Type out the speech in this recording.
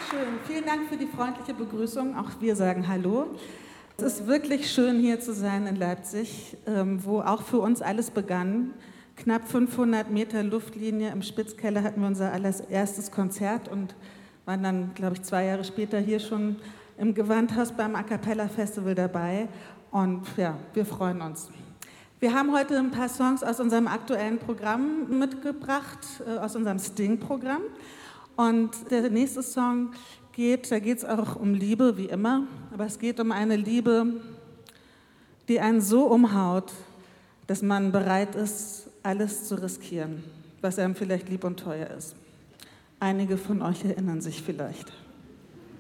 schön. Vielen Dank für die freundliche Begrüßung. Auch wir sagen Hallo. Es ist wirklich schön, hier zu sein in Leipzig, wo auch für uns alles begann. Knapp 500 Meter Luftlinie im Spitzkeller hatten wir unser allererstes Konzert und waren dann, glaube ich, 2 Jahre später hier schon im Gewandhaus beim A Cappella Festival dabei. Und ja, wir freuen uns. Wir haben heute ein paar Songs aus unserem aktuellen Programm mitgebracht, aus unserem Sting-Programm. Und der nächste Song da geht es auch um Liebe, wie immer, aber es geht um eine Liebe, die einen so umhaut, dass man bereit ist, alles zu riskieren, was einem vielleicht lieb und teuer ist. Einige von euch erinnern sich vielleicht.